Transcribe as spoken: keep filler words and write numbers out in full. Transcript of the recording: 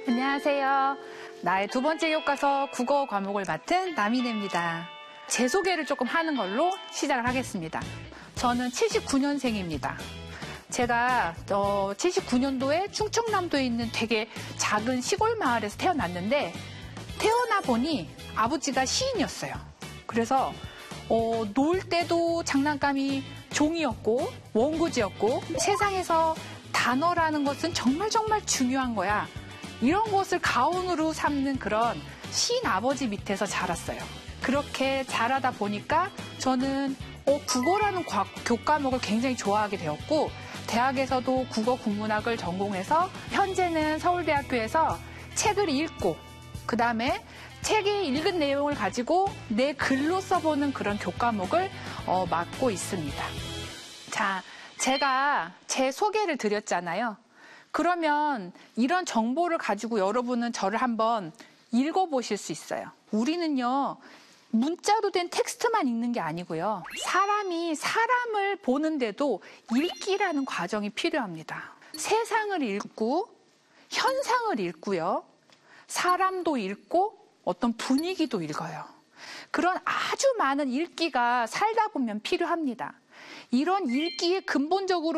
안녕하세요. 나의 두 번째 교과서 국어 과목을 맡은 남인혜입니다. 제 소개를 조금 하는 걸로 시작을 하겠습니다. 저는 칠십구 년생입니다. 제가 어, 칠십구 년도에 충청남도에 있는 되게 작은 시골 마을에서 태어났는데 태어나 보니 아버지가 시인이었어요. 그래서 어, 놀 때도 장난감이 종이였고 원고지였고 세상에서 단어라는 것은 정말 정말 중요한 거야. 이런 것을 가온으로 삼는 그런 시인 아버지 밑에서 자랐어요. 그렇게 자라다 보니까 저는 어, 국어라는 과, 교과목을 굉장히 좋아하게 되었고 대학에서도 국어 국문학을 전공해서 현재는 서울대학교에서 책을 읽고 그 다음에 책에 읽은 내용을 가지고 내 글로 써보는 그런 교과목을 어, 맡고 있습니다. 자, 제가 제 소개를 드렸잖아요. 그러면 이런 정보를 가지고 여러분은 저를 한번 읽어보실 수 있어요. 우리는요, 문자로 된 텍스트만 읽는 게 아니고요. 사람이 사람을 보는데도 읽기라는 과정이 필요합니다. 세상을 읽고 현상을 읽고요. 사람도 읽고 어떤 분위기도 읽어요. 그런 아주 많은 읽기가 살다 보면 필요합니다. 이런 읽기에 근본적으로